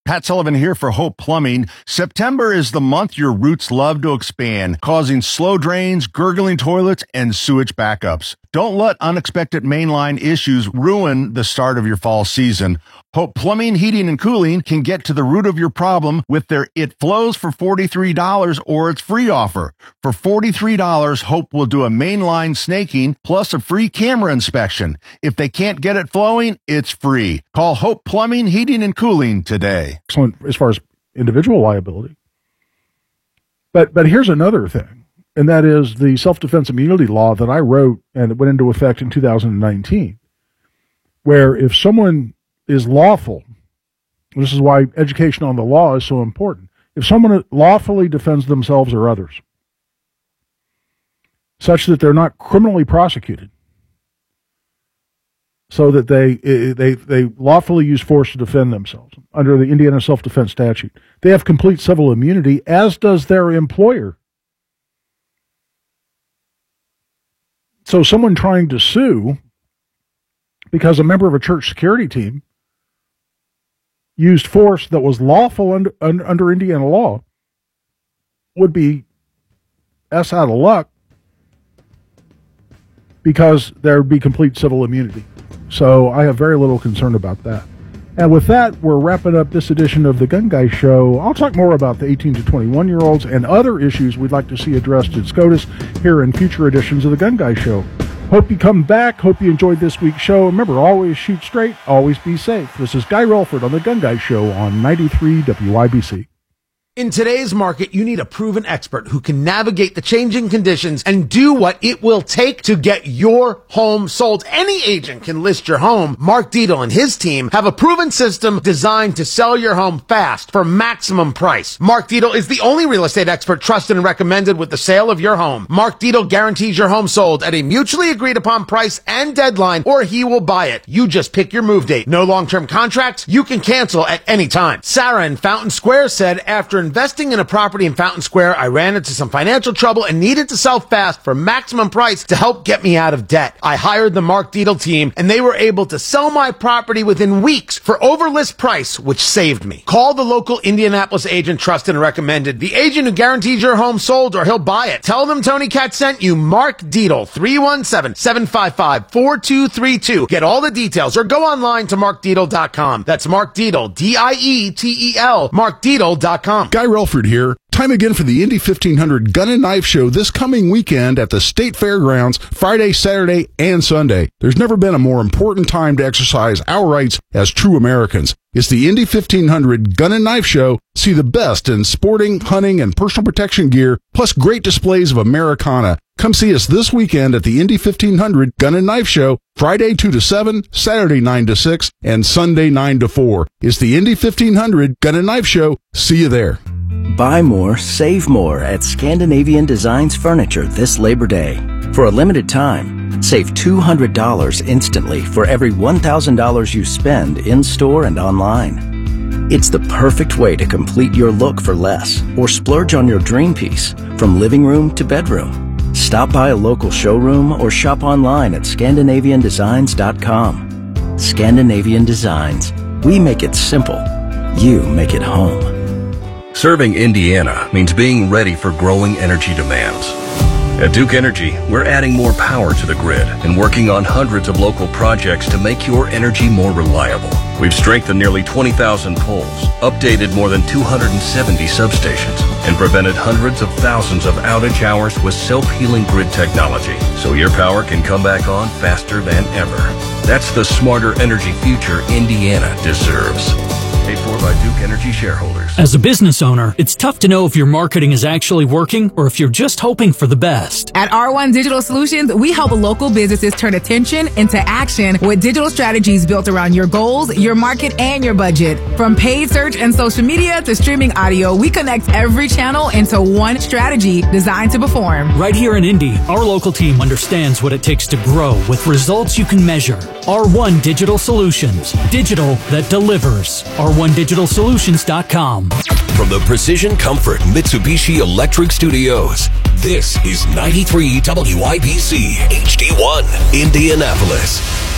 Pat Sullivan here for Hope Plumbing. September is the month your roots love to expand, causing slow drains, gurgling toilets, and sewage backups. Don't let unexpected mainline issues ruin the start of your fall season. Hope Plumbing, Heating, and Cooling can get to the root of your problem with their It Flows for $43 or its free offer. For $43, Hope will do a mainline snaking plus a free camera inspection. If they can't get it flowing, it's free. Call Hope Plumbing, Heating, and Cooling today. Excellent as far as individual liability. But here's another thing, and that is the self-defense immunity law that I wrote and it went into effect in 2019, where if someone is lawful, this is why education on the law is so important, if someone lawfully defends themselves or others such that they're not criminally prosecuted, so that they lawfully use force to defend themselves under the Indiana self-defense statute, they have complete civil immunity, as does their employer. So someone trying to sue because a member of a church security team used force that was lawful under Indiana law would be out of luck, because there would be complete civil immunity. So I have very little concern about that. And with that, we're wrapping up this edition of the Gun Guy Show. I'll talk more about the 18 to 21-year-olds and other issues we'd like to see addressed in SCOTUS here in future editions of the Gun Guy Show. Hope you come back. Hope you enjoyed this week's show. Remember, always shoot straight, always be safe. This is Guy Relford on the Gun Guy Show on 93 WIBC. In today's market, you need a proven expert who can navigate the changing conditions and do what it will take to get your home sold. Any agent can list your home. Mark Dietel and his team have a proven system designed to sell your home fast for maximum price. Mark Dietel is the only real estate expert trusted and recommended with the sale of your home. Mark Dietel guarantees your home sold at a mutually agreed upon price and deadline, or he will buy it. You just pick your move date. No long-term contracts. You can cancel at any time. Sarah in Fountain Square said, after investing in a property in Fountain Square, I ran into some financial trouble and needed to sell fast for maximum price to help get me out of debt. I hired the Mark Dietel team, and they were able to sell my property within weeks for over list price, which saved me. Call the local Indianapolis agent trusted and recommended, the agent who guarantees your home sold or he'll buy it. Tell them Tony Katz sent you. Mark Dietel, 317-755-4232. Get all the details or go online to markdietel.com. That's Mark Dietel, D-I-E-T-E-L, markdietel.com. Guy Relford here. Time again for the Indy 1500 Gun and Knife Show this coming weekend at the State Fairgrounds, Friday, Saturday, and Sunday. There's never been a more important time to exercise our rights as true Americans. It's the Indy 1500 Gun and Knife Show. See the best in sporting, hunting, and personal protection gear, plus great displays of Americana. Come see us this weekend at the Indy 1500 Gun and Knife Show, Friday 2 to 7, Saturday 9 to 6, and Sunday 9 to 4. It's the Indy 1500 Gun and Knife Show. See you there. Buy more, save more at Scandinavian Designs Furniture this Labor Day. For a limited time, save $200 instantly for every $1,000 you spend in-store and online. It's the perfect way to complete your look for less or splurge on your dream piece from living room to bedroom. Stop by a local showroom or shop online at ScandinavianDesigns.com. Scandinavian Designs. We make it simple. You make it home. Serving Indiana means being ready for growing energy demands. At Duke Energy, we're adding more power to the grid and working on hundreds of local projects to make your energy more reliable. We've strengthened nearly 20,000 poles, updated more than 270 substations, and prevented hundreds of thousands of outage hours with self-healing grid technology, so your power can come back on faster than ever. That's the smarter energy future Indiana deserves. Paid for by Duke Energy shareholders. As a business owner, it's tough to know if your marketing is actually working or if you're just hoping for the best. At R1 Digital Solutions, we help local businesses turn attention into action with digital strategies built around your goals, your market, and your budget. From paid search and social media to streaming audio, we connect every channel into one strategy designed to perform. Right here in Indy, our local team understands what it takes to grow with results you can measure. R1 Digital Solutions. Digital that delivers. R1DigitalSolutions.com. From the Precision Comfort Mitsubishi Electric Studios, this is 93 WIBC HD1, Indianapolis.